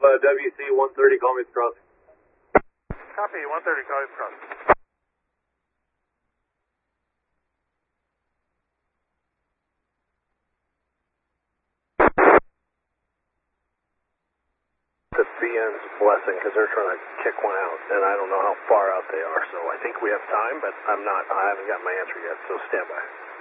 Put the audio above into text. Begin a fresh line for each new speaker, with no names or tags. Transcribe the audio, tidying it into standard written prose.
WC 130, call me cross.
Copy, 130, call me cross.
The BN's blessing because they're trying to kick one out, and I don't know how far out they are, so I think we have time, but I haven't got my answer yet, so stand by.